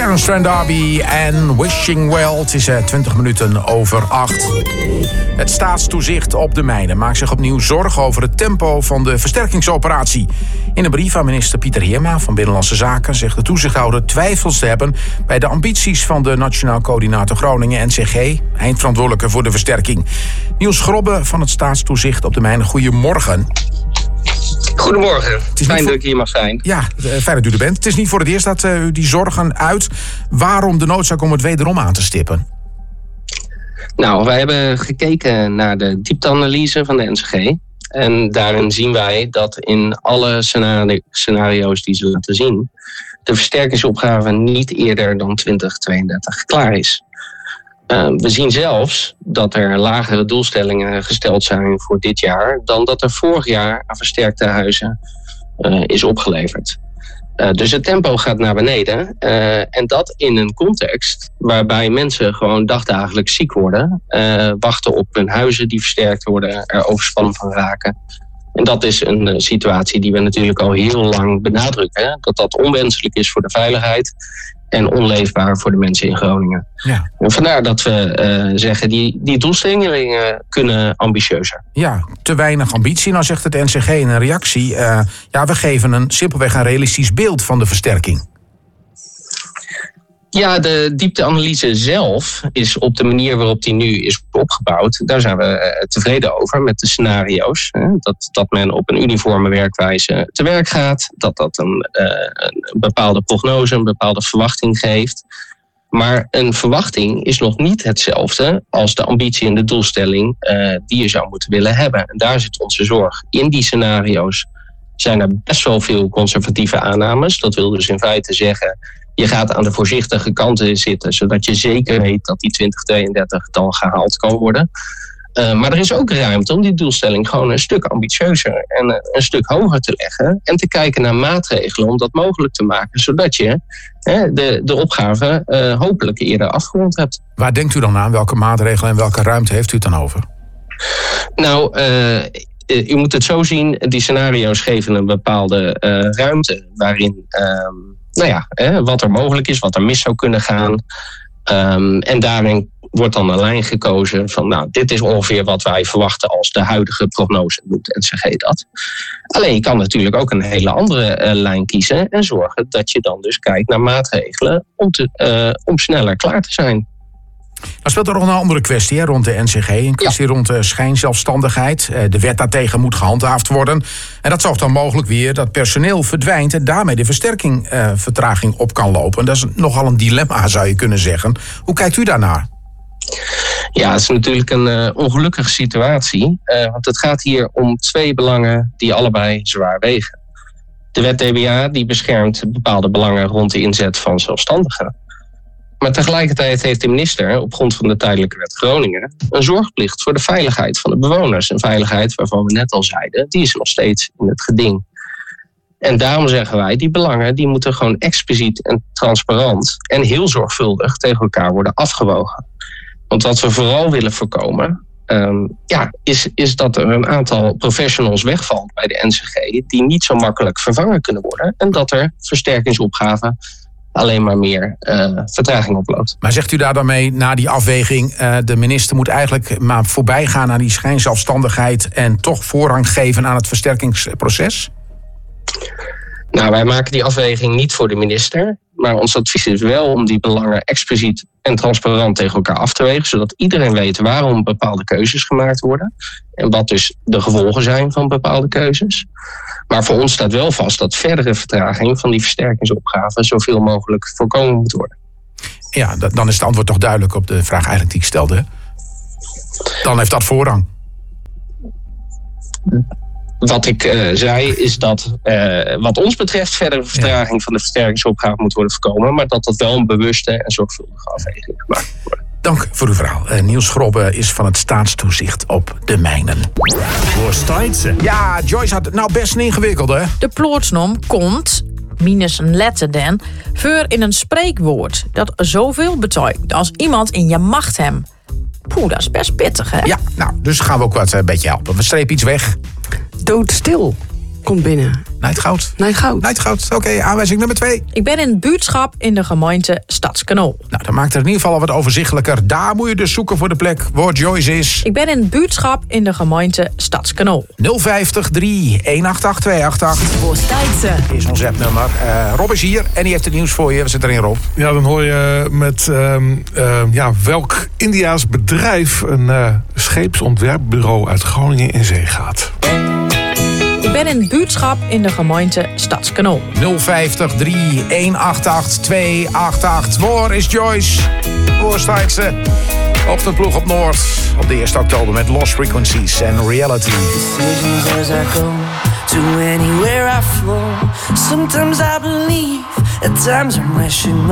Terence Trent D'Arby en Wishing Well. Het is 20 minuten over 8. Het staatstoezicht op de mijnen maakt zich opnieuw zorgen over het tempo van de versterkingsoperatie. In een brief aan minister Pieter Heerma van Binnenlandse Zaken zegt de toezichthouder twijfels te hebben bij de ambities van de Nationaal Coördinator Groningen NCG, eindverantwoordelijke voor de versterking. Niels Grobbe van het staatstoezicht op de mijnen. Goedemorgen. Goedemorgen, fijn dat ik hier mag zijn. Ja, fijn dat u er bent. Het is niet voor het eerst dat u die zorgen uit. Waarom de noodzaak om het wederom aan te stippen? Nou, wij hebben gekeken naar de diepteanalyse van de NCG. En daarin zien wij dat in alle scenario's die ze laten zien, de versterkingsopgave niet eerder dan 2032 klaar is. We zien zelfs dat er lagere doelstellingen gesteld zijn voor dit jaar dan dat er vorig jaar aan versterkte huizen is opgeleverd. Dus het tempo gaat naar beneden. En dat in een context waarbij mensen gewoon dagdagelijks ziek worden, wachten op hun huizen die versterkt worden, er overspannen van raken. En dat is een situatie die we natuurlijk al heel lang benadrukken. Dat dat onwenselijk is voor de veiligheid en onleefbaar voor de mensen in Groningen. Ja. En vandaar dat we zeggen, die doelstellingen kunnen ambitieuzer. Ja, te weinig ambitie. Nou zegt het NCG in een reactie, we geven simpelweg een realistisch beeld van de versterking. Ja, de diepteanalyse zelf is op de manier waarop die nu is opgebouwd. Daar zijn we tevreden over met de scenario's. Dat men op een uniforme werkwijze te werk gaat. Dat een bepaalde prognose, een bepaalde verwachting geeft. Maar een verwachting is nog niet hetzelfde als de ambitie en de doelstelling die je zou moeten willen hebben. En daar zit onze zorg. In die scenario's zijn er best wel veel conservatieve aannames. Dat wil dus in feite zeggen, je gaat aan de voorzichtige kanten zitten, zodat je zeker weet dat die 2032 dan gehaald kan worden. Maar er is ook ruimte om die doelstelling gewoon een stuk ambitieuzer en een stuk hoger te leggen. En te kijken naar maatregelen om dat mogelijk te maken, zodat je de opgave hopelijk eerder afgerond hebt. Waar denkt u dan aan? Welke maatregelen en welke ruimte heeft u het dan over? Nou, u moet het zo zien, die scenario's geven een bepaalde ruimte waarin wat er mogelijk is, wat er mis zou kunnen gaan. En daarin wordt dan een lijn gekozen van, dit is ongeveer wat wij verwachten als de huidige prognose doet NCG dat. Alleen je kan natuurlijk ook een hele andere lijn kiezen en zorgen dat je dan dus kijkt naar maatregelen om sneller klaar te zijn. Er speelt er nog een andere kwestie rond de NCG. Een kwestie rond schijnzelfstandigheid. De wet daartegen moet gehandhaafd worden. En dat zorgt dan mogelijk weer dat personeel verdwijnt en daarmee de vertraging op kan lopen. Dat is nogal een dilemma, zou je kunnen zeggen. Hoe kijkt u daarnaar? Ja, het is natuurlijk een ongelukkige situatie. Want het gaat hier om twee belangen die allebei zwaar wegen. De wet DBA die beschermt bepaalde belangen rond de inzet van zelfstandigen. Maar tegelijkertijd heeft de minister op grond van de tijdelijke wet Groningen een zorgplicht voor de veiligheid van de bewoners. Een veiligheid waarvan we net al zeiden, die is nog steeds in het geding. En daarom zeggen wij, die belangen die moeten gewoon expliciet en transparant en heel zorgvuldig tegen elkaar worden afgewogen. Want wat we vooral willen voorkomen, is dat er een aantal professionals wegvalt bij de NCG die niet zo makkelijk vervangen kunnen worden. En dat er versterkingsopgaven alleen maar meer vertraging oploopt. Maar zegt u daar dan mee, na die afweging, de minister moet eigenlijk maar voorbij gaan aan die schijnzelfstandigheid en toch voorrang geven aan het versterkingsproces? Nou, wij maken die afweging niet voor de minister. Maar ons advies is wel om die belangen expliciet en transparant tegen elkaar af te wegen, zodat iedereen weet waarom bepaalde keuzes gemaakt worden. En wat dus de gevolgen zijn van bepaalde keuzes. Maar voor ons staat wel vast dat verdere vertraging van die versterkingsopgave zoveel mogelijk voorkomen moet worden. Ja, dan is het antwoord toch duidelijk op de vraag eigenlijk die ik stelde. Dan heeft dat voorrang. Wat ik zei is dat wat ons betreft verdere vertraging van de versterkingsopgave moet worden voorkomen. Maar dat wel een bewuste en zorgvuldige afweging gemaakt moet worden. Dank voor uw verhaal. Niels Grobbe is van het staatstoezicht op de mijnen. Ja, Joyce had het nou best ingewikkeld, hè? De plootsnom komt, minus een letter dan, voor in een spreekwoord dat zoveel betekent als iemand in je macht hem. Poeh, dat is best pittig, hè? Ja, nou, dus gaan we ook wat een beetje helpen. We strepen iets weg. Doodstil. Komt binnen. Nijtgoud. Nijtgoud. Oké, aanwijzing nummer 2. Ik ben in een buurtschap in de gemeente Stadskanaal. Nou, dat maakt het in ieder geval al wat overzichtelijker. Daar moet je dus zoeken voor de plek waar Joyce is. Ik ben in een buurtschap in de gemeente Stadskanaal. 050 3188288 Voorstijdse. is ons appnummer. Rob is hier en die heeft het nieuws voor je. Wat zit erin, Rob? Ja, dan hoor je met welk Indiaas bedrijf een scheepsontwerpbureau uit Groningen in zee gaat. Ik ben in een buurtschap in de gemeente Stadskanaal. 050 3188288. Waar is Joyce? Waar staat ze? Ochtendploeg op Noord. Op de 1 oktober met Lost Frequencies en Reality. Decisions as I go to anywhere I flow. Sometimes I believe, at times I'm wishing